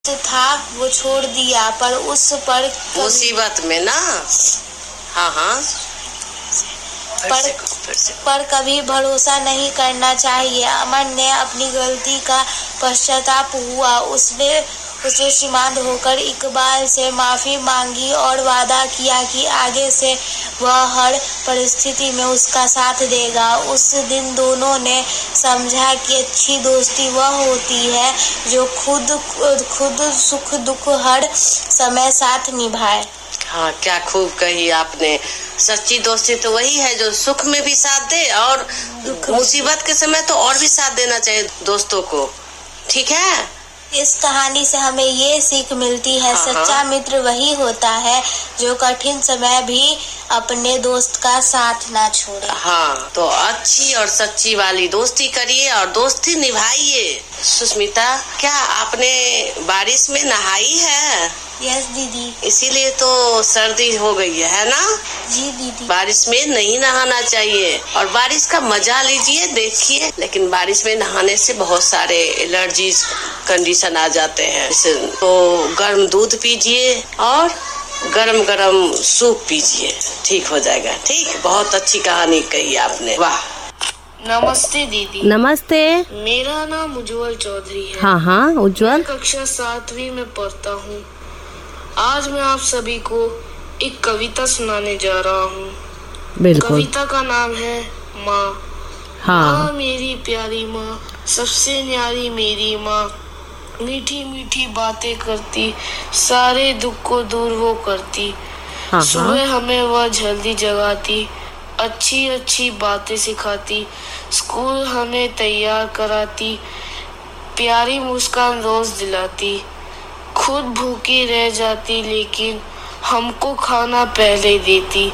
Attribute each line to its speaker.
Speaker 1: था वो छोड़ दिया, पर उस पर
Speaker 2: मुसीबत में ना। हाँ
Speaker 1: पर कभी भरोसा नहीं करना चाहिए। अमन ने अपनी गलती का पश्चाताप हुआ। उसने शांत होकर इकबाल से माफी मांगी और वादा किया कि आगे से वह हर परिस्थिति में उसका साथ देगा। उस दिन दोनों ने समझा कि अच्छी दोस्ती वह होती है जो खुद सुख दुख हर समय साथ निभाए।
Speaker 2: हाँ, क्या खूब कही आपने। सच्ची दोस्ती तो वही है जो सुख में भी साथ दे और मुसीबत के समय तो और भी साथ देना चाहिए दोस्तों को। ठीक है।
Speaker 1: इस कहानी से हमें ये सीख मिलती है, सच्चा मित्र वही होता है जो कठिन समय भी अपने दोस्त का साथ ना छोड़े।
Speaker 2: हाँ, तो अच्छी और सच्ची वाली दोस्ती करिए और दोस्ती निभाइए। सुष्मिता, क्या आपने बारिश में नहाई है?
Speaker 1: यस दीदी।
Speaker 2: इसीलिए तो सर्दी हो गई है ना?
Speaker 1: जी दीदी।
Speaker 2: बारिश में नहीं नहाना चाहिए और बारिश का मजा लीजिए, देखिए। लेकिन बारिश में नहाने से बहुत सारे एलर्जी कंडीशन आ जाते हैं। तो गर्म दूध पीजिए और गरम गरम सूप पीजिए, ठीक हो जाएगा। ठीक, बहुत अच्छी कहानी कही आपने, वाह।
Speaker 3: नमस्ते दीदी।
Speaker 4: नमस्ते।
Speaker 3: मेरा नाम उज्जवल चौधरी है।
Speaker 4: हाँ उज्जवल।
Speaker 3: कक्षा 7वीं में पढ़ता हूँ। आज मैं आप सभी को एक कविता सुनाने जा रहा हूँ।
Speaker 4: बिल्कुल।
Speaker 3: कविता का नाम है माँ।
Speaker 4: हाँ।
Speaker 3: माँ मेरी प्यारी माँ, सबसे न्यारी मेरी माँ, मीठी मीठी बातें करती, सारे दुख को दूर वो करती। सुबह हमें वह जल्दी जगाती, अच्छी अच्छी बातें सिखाती, स्कूल हमें तैयार कराती, प्यारी मुस्कान रोज दिलाती, खुद भूखी रह जाती लेकिन हमको खाना पहले देती।